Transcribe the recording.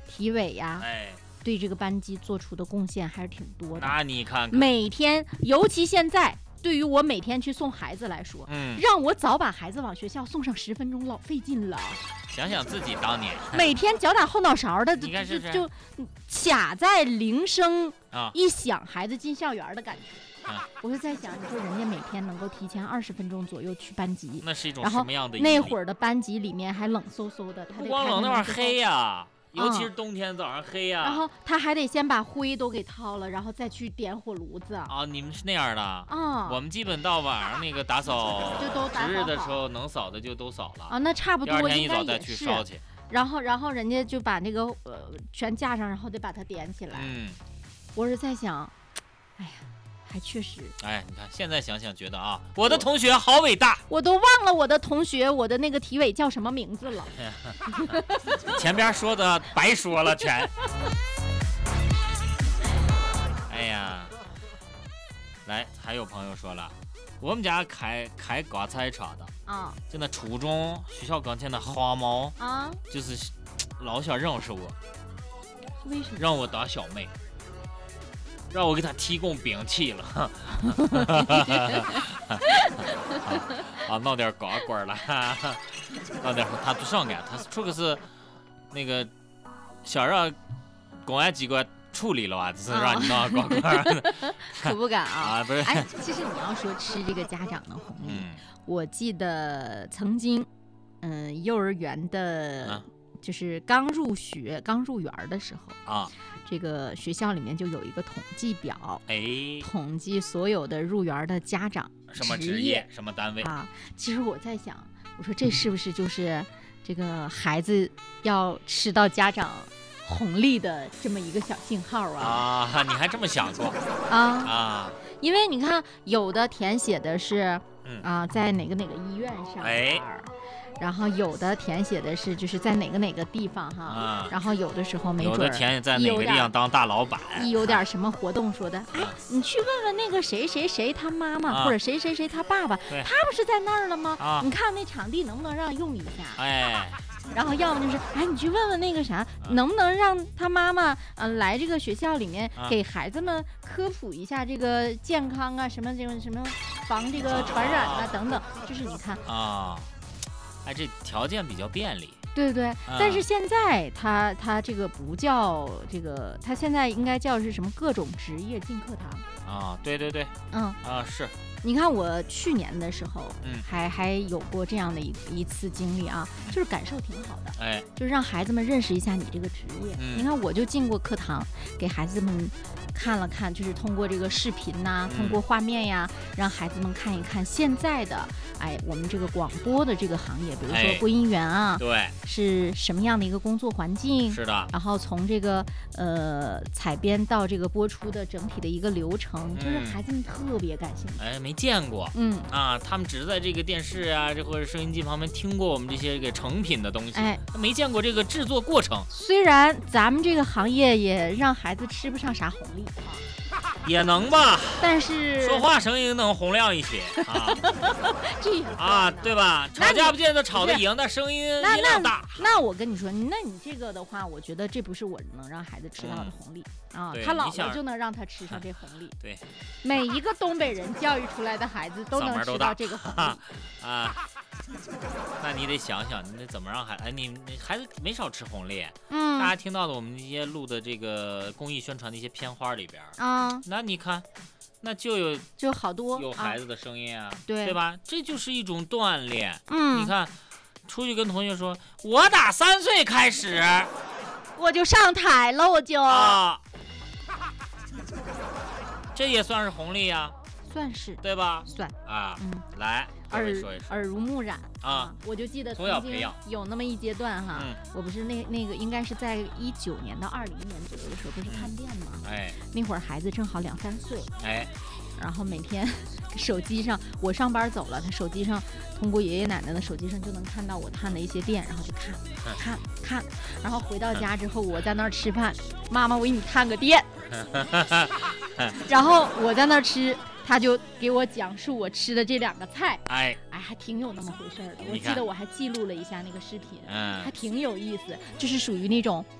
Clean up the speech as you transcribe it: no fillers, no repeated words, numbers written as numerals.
体委呀，对这个班级做出的贡献还是挺多的。 那你看看， 每天，尤其现在。对于我每天去送孩子来说，让我早把孩子往学校送上10分钟老费劲了。 想想自己当年， 每天脚打后脑勺的， 你看是就卡在铃声一响，孩子进校园的感觉。我就在想，你说人家每天能够提前20分钟左右去班级， 那是一种什么样的？ 那会儿的班级里面还冷飕飕的， 不光冷，那玩意儿黑呀。尤其是冬天早上黑呀， 然后他还得先把灰都给掏了，然后再去点火炉子啊。你们是那样的我们基本到晚上那个打扫就都打扫值日的时候，能扫的就都扫了啊。那差不多， 第二天一早再去烧去。 然后人家就把那个全架上，然后得把它点起来。我是在想，哎呀。还确实， 你看现在想想觉得我的同学好伟大， 我都忘了我的同学，我的那个体委叫什么名字了。 前边说的白说了全。哎呀，来，还有朋友说了，我们家开瓜菜场的就那初中学校跟前的花猫就是老想认识我， 为什么？ 让我当小妹。让我给他提供兵器了，闹点瓜瓜了，闹点他不上干，他这个是那个想让公安机关处理了吧，就是让你闹瓜瓜， 可不敢不是。 其实你要说吃这个家长的红利，我记得曾经，幼儿园的。就是刚入园的时候这个学校里面就有一个统计表，统计所有的入园的家长什么职业什么单位其实我在想，我说这是不是就是这个孩子要吃到家长红利的这么一个小信号你还这么想过因为你看有的填写的是在哪个医院上班然后有的填写的是就是在哪个地方然后有的时候没准有的填写在哪个地方当大老板， 一有点什么活动说的，你去问问那个谁谁谁他妈妈或者谁谁谁他爸爸，他不是在那儿了吗？你看那场地能不能让用一下？然后要么就是你去问问那个啥，能不能让他妈妈来这个学校里面给孩子们科普一下这个健康什么什么防这个传染等等，就是你看这条件比较便利， 对对对。但是现在他这个不叫这个，他现在应该叫是什么各种职业进课堂对对对，是。 你看我去年的时候，还有过这样的一次经历就是感受挺好的，就是让孩子们认识一下你这个职业。你看我就进过课堂，给孩子们看了看，就是通过这个视频通过画面呀，让孩子们看一看现在的我们这个广播的这个行业，比如说播音员对， 是什么样的一个工作环境？ 是的。 然后从这个采编到这个播出的整体的一个流程，就是孩子们特别感兴趣。 没见过，他们只是在这个电视或者收音机旁边听过我们这些这个成品的东西，没见过这个制作过程。 虽然咱们这个行业也让孩子吃不上啥红利也能吧， 但是说话声音能洪亮一些对吧？吵架不见得吵得赢，但声音音量大。 那我跟你说，那你这个的话，我觉得这不是我能让孩子吃到的红利他老了就能让他吃上这红利。 对， 每一个东北人教育出来的孩子都能吃到这个红利那你得想想，你得怎么让你孩子没少吃红利。大家听到的我们这些录的这个公益宣传的一些片花里边那你看，那就好多有孩子的声音对吧？这就是一种锻炼。你看，出去跟同学说，我打3岁开始， 我就上台了，我就这也算是红利算是对吧？ 算来， 耳濡目染我就记得曾经有那么一阶段我不是那个应该是在19年到20年左右的时候，不是看店吗？那会儿孩子正好2、3岁，然后每天手机上我上班走了，他手机上通过爷爷奶奶的手机上就能看到我探的一些店，然后就看，然后回到家之后我在那儿吃饭，妈妈我给你看个店然后我在那儿吃，他就给我讲述我吃的这2个菜，还挺有那么回事的。我记得我还记录了一下那个视频，还挺有意思，就是属于那种